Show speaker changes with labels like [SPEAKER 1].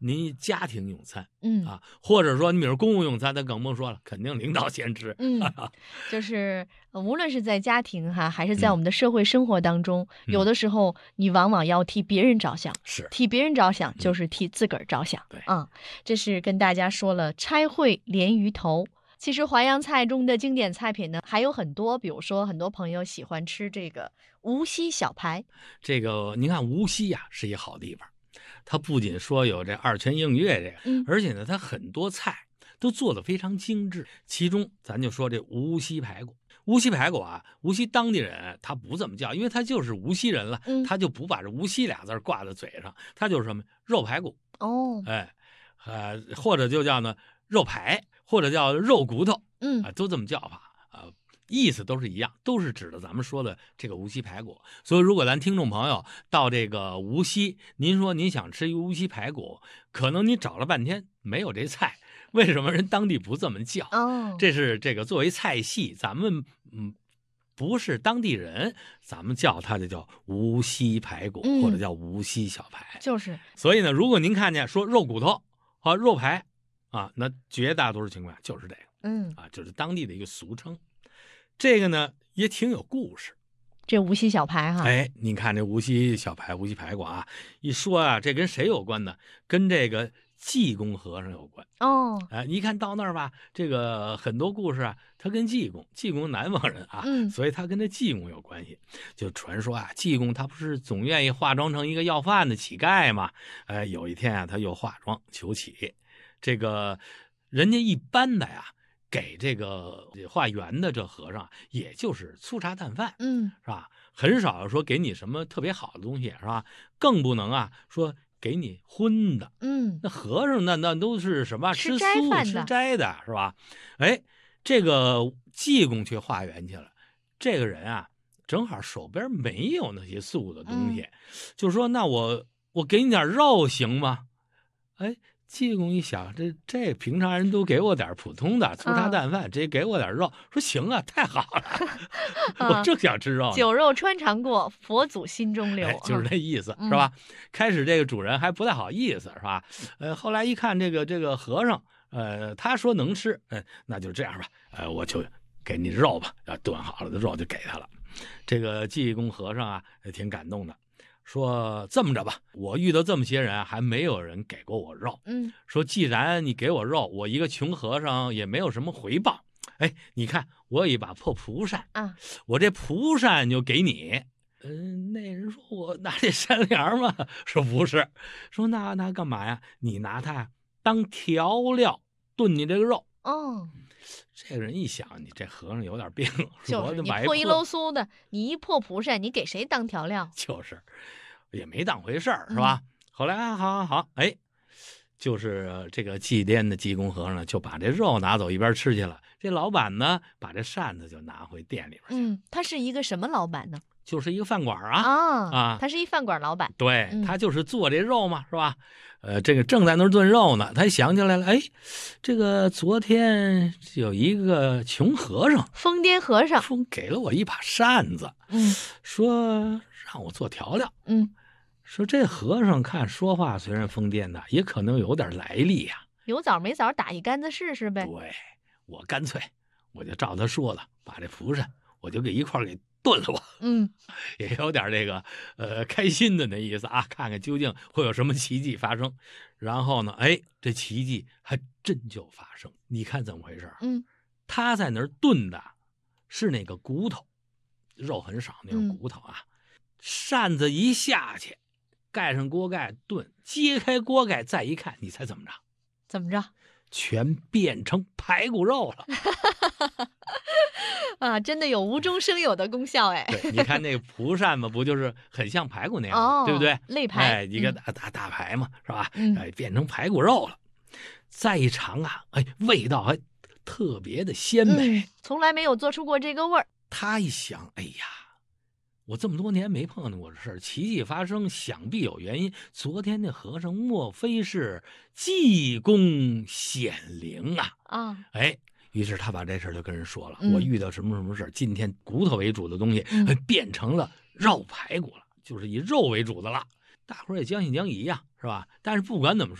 [SPEAKER 1] 您家庭用餐，或者说你比如公共用餐，他更甭说了，肯定领导先吃。
[SPEAKER 2] 就是无论是在家庭还是在我们的社会生活当中，有的时候你往往要替别人着想，
[SPEAKER 1] 是
[SPEAKER 2] 替别人着想就是替自个儿着想。这是跟大家说了拆烩鲢鱼头。其实淮扬菜中的经典菜品呢还有很多，比如说很多朋友喜欢吃这个无锡小排。
[SPEAKER 1] 这个您看无锡呀，是一好地方，它不仅说有这二泉映月这个，而且呢，它很多菜都做得非常精致。其中咱就说这无锡排骨。无锡排骨啊，无锡当地人他不这么叫，因为他就是无锡人了，他就不把这无锡俩字挂在嘴上，他就是什么肉排骨或者就叫呢肉排，或者叫肉骨头，都这么叫法意思都是一样，都是指的咱们说的这个无锡排骨。所以如果咱听众朋友到这个无锡，您说您想吃一无锡排骨，可能你找了半天没有这菜，为什么人当地不这么叫？这是这个作为菜系，咱们不是当地人，咱们叫它就叫无锡排骨，或者叫无锡小排。
[SPEAKER 2] 就是。
[SPEAKER 1] 所以呢，如果您看见说肉骨头和肉排那绝大多数情况下就是这个，就是当地的一个俗称。这个呢也挺有故事，
[SPEAKER 2] 这无锡小排
[SPEAKER 1] 您看这无锡小排、无锡排骨一说这跟谁有关呢？跟这个济公和尚有关。你看到那儿吧，这个很多故事他跟济公南方人所以他跟这济公有关系。就传说济公他不是总愿意化妆成一个要饭的乞丐吗？有一天他又化妆求乞，这个人家一般的给这个化缘的这和尚，也就是粗茶淡饭，是吧？很少说给你什么特别好的东西，是吧？更不能说给你荤的，那和尚那都是什么吃素吃斋的，是吧？这个济公去化缘去了，这个人正好手边没有那些素的东西，就说那我给你点肉行吗？济公一想，这平常人都给我点普通的粗茶淡饭，这给我点肉，说行太好了，我正想吃肉。
[SPEAKER 2] 酒肉穿肠过，佛祖心中留，
[SPEAKER 1] 就是这意思，是吧？开始这个主人还不太好意思，是吧？后来一看这个和尚，他说能吃，那就这样吧，我就给你肉吧，炖好了的肉就给他了。这个济公和尚也挺感动的。说这么着吧，我遇到这么些人还没有人给过我肉，说既然你给我肉，我一个穷和尚也没有什么回报，你看我有一把破蒲扇我这蒲扇就给你。那人说我拿这扇帘吗？说不是，说那干嘛呀？你拿它当调料炖你这个肉。这个人一想，你这和尚有点病，
[SPEAKER 2] 就是你破衣搂苏的，你一破蒲扇，你给谁当调料？
[SPEAKER 1] 就是也没当回事儿，是吧？后来好，就是这个祭奠的济公和尚呢，就把这肉拿走一边吃去了。这老板呢，把这扇子就拿回店里边去。
[SPEAKER 2] 他是一个什么老板呢？
[SPEAKER 1] 就是一个饭馆
[SPEAKER 2] 他是一饭馆老板。
[SPEAKER 1] 对，他就是做这肉嘛，是吧？这个正在那儿炖肉呢，他想起来了，这个昨天有一个穷和尚，
[SPEAKER 2] 疯癫和尚，
[SPEAKER 1] 给了我一把扇子，说让我做调料，说这和尚看说话虽然疯癫的，也可能有点来历呀，
[SPEAKER 2] 有枣没枣打一竿子试试呗。
[SPEAKER 1] 对，我干脆我就照他说的，把这蒲扇我就给一块给炖了吧，也有点这个开心的那意思看看究竟会有什么奇迹发生。然后呢，这奇迹还真就发生。你看怎么回事？他在那儿炖的是那个骨头，肉很少那种骨头扇子一下去，盖上锅盖炖，揭开锅盖再一看，你猜怎么着？
[SPEAKER 2] 怎么着？
[SPEAKER 1] 全变成排骨肉
[SPEAKER 2] 了。真的有无中生有的功效
[SPEAKER 1] 对，你看那个蒲扇嘛，不就是很像排骨那样对不对？
[SPEAKER 2] 肋排，
[SPEAKER 1] 一个大排嘛，是吧？变成排骨肉了。再一尝味道还特别的鲜美，
[SPEAKER 2] 从来没有做出过这个味儿。
[SPEAKER 1] 他一想，我这么多年没碰见过这事儿，奇迹发生，想必有原因。昨天那和尚莫非是济公显灵于是他把这事儿就跟人说了，我遇到什么什么事儿，今天骨头为主的东西变成了肉排骨了，就是以肉为主的了。大伙儿也将信将疑是吧？但是不管怎么说。